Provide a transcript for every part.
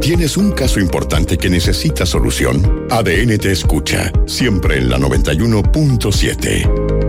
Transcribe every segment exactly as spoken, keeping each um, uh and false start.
¿Tienes un caso importante que necesita solución? A D N te escucha, siempre en la noventa y uno punto siete.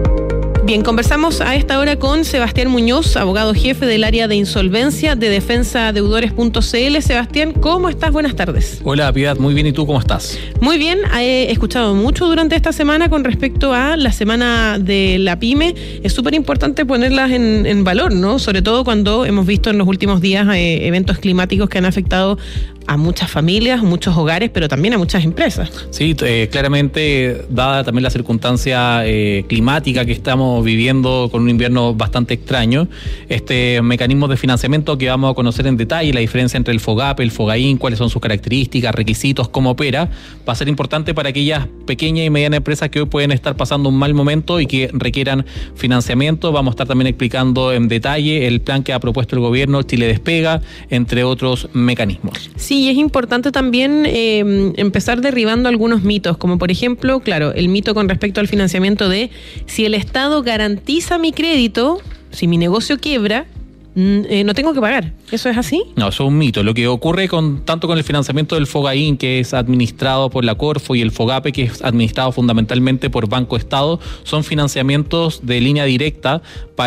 Bien, conversamos a esta hora con Sebastián Muñoz, abogado jefe del área de insolvencia de defensa deudores punto c l. Sebastián, ¿cómo estás? Buenas tardes. Hola, Piedad, muy bien. ¿Y tú cómo estás? Muy bien. He escuchado mucho durante esta semana con respecto a la semana de la pyme. Es súper importante ponerlas en, en valor, ¿no? Sobre todo cuando hemos visto en los últimos días eh, eventos climáticos que han afectado a muchas familias, muchos hogares, pero también a muchas empresas. Sí, eh, claramente, dada también la circunstancia eh, climática que estamos viviendo con un invierno bastante extraño, este mecanismo de financiamiento que vamos a conocer en detalle, la diferencia entre el FOGAPE, el FOGAIN, cuáles son sus características, requisitos, cómo opera, va a ser importante para aquellas pequeñas y medianas empresas que hoy pueden estar pasando un mal momento y que requieran financiamiento. Vamos a estar también explicando en detalle el plan que ha propuesto el gobierno, Chile Despega, entre otros mecanismos. Sí, y es importante también eh, empezar derribando algunos mitos, como por ejemplo, claro, el mito con respecto al financiamiento de si el Estado garantiza mi crédito, si mi negocio quiebra, Eh, no tengo que pagar. ¿Eso es así? No, eso es un mito. Lo que ocurre con tanto con el financiamiento del FOGAIN, que es administrado por la Corfo, y el FOGAPE, que es administrado fundamentalmente por Banco Estado, son financiamientos de línea directa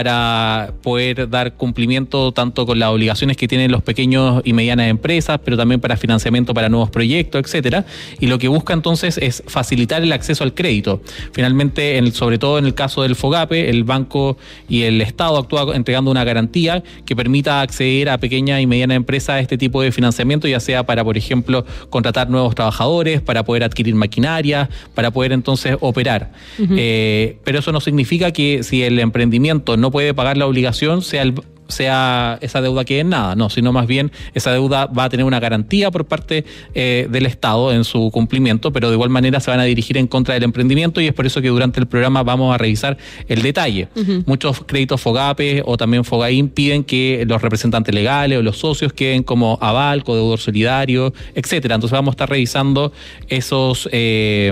para poder dar cumplimiento tanto con las obligaciones que tienen los pequeños y medianas empresas, pero también para financiamiento para nuevos proyectos, etcétera. Y lo que busca entonces es facilitar el acceso al crédito. Finalmente, en, sobre todo en el caso del FOGAPE, el banco y el Estado actúan entregando una garantía que permita acceder a pequeñas y medianas empresas a este tipo de financiamiento, ya sea para, por ejemplo, contratar nuevos trabajadores, para poder adquirir maquinaria, para poder entonces operar. Uh-huh. Eh, pero eso no significa que si el emprendimiento no puede pagar la obligación, sea el sea esa deuda que es nada, no, sino más bien esa deuda va a tener una garantía por parte eh, del Estado en su cumplimiento, pero de igual manera se van a dirigir en contra del emprendimiento, y es por eso que durante el programa vamos a revisar el detalle. Uh-huh. Muchos créditos FOGAPE o también FOGAIN piden que los representantes legales o los socios queden como aval, codeudor solidario, etcétera. Entonces vamos a estar revisando esos eh,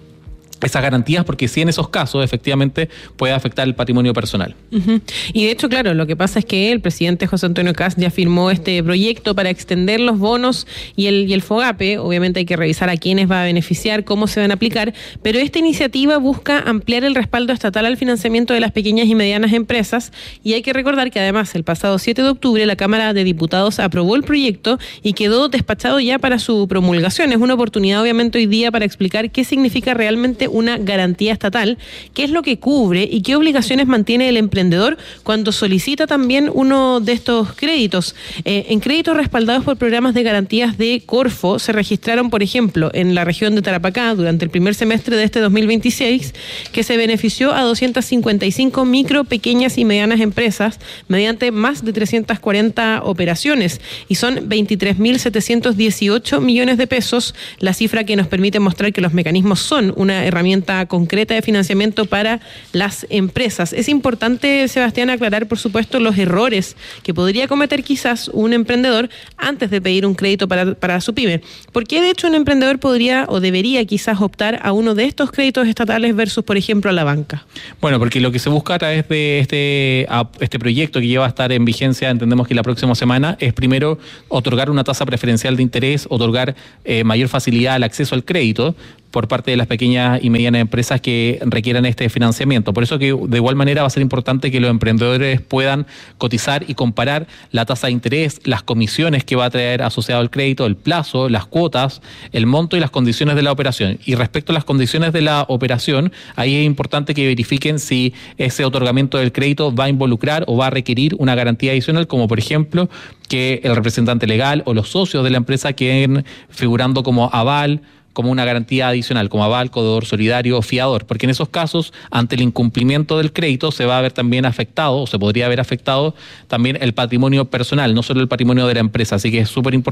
esas garantías, porque sí, en esos casos efectivamente puede afectar el patrimonio personal. Uh-huh. Y de hecho, claro, lo que pasa es que el presidente José Antonio Kast ya firmó este proyecto para extender los bonos y el, y el FOGAPE. Obviamente hay que revisar a quiénes va a beneficiar, cómo se van a aplicar, pero esta iniciativa busca ampliar el respaldo estatal al financiamiento de las pequeñas y medianas empresas, y hay que recordar que además el pasado siete de octubre la Cámara de Diputados aprobó el proyecto y quedó despachado ya para su promulgación. Es una oportunidad obviamente hoy día para explicar qué significa realmente una garantía estatal, qué es lo que cubre y qué obligaciones mantiene el emprendedor cuando solicita también uno de estos créditos. Eh, en créditos respaldados por programas de garantías de Corfo se registraron, por ejemplo, en la región de Tarapacá durante el primer semestre de este dos mil veintiséis, que se benefició a doscientas cincuenta y cinco micro, pequeñas y medianas empresas mediante más de trescientas cuarenta operaciones, y son veintitrés mil setecientos dieciocho millones de pesos, la cifra que nos permite mostrar que los mecanismos son una herramienta concreta de financiamiento para las empresas. Es importante, Sebastián, aclarar, por supuesto, los errores que podría cometer quizás un emprendedor antes de pedir un crédito para, para su pyme. ¿Por qué, de hecho, un emprendedor podría o debería quizás optar a uno de estos créditos estatales versus, por ejemplo, a la banca? Bueno, porque lo que se busca a través de este, este proyecto que lleva a estar en vigencia, entendemos que la próxima semana, es primero otorgar una tasa preferencial de interés, otorgar eh, mayor facilidad al acceso al crédito por parte de las pequeñas y medianas empresas que requieran este financiamiento. Por eso que de igual manera va a ser importante que los emprendedores puedan cotizar y comparar la tasa de interés, las comisiones que va a traer asociado al crédito, el plazo, las cuotas, el monto y las condiciones de la operación. Y respecto a las condiciones de la operación, ahí es importante que verifiquen si ese otorgamiento del crédito va a involucrar o va a requerir una garantía adicional, como por ejemplo que el representante legal o los socios de la empresa queden figurando como aval, como una garantía adicional, como aval, codeudor solidario o fiador, porque en esos casos, ante el incumplimiento del crédito, se va a ver también afectado, o se podría haber afectado también el patrimonio personal, no solo el patrimonio de la empresa. Así que es súper importante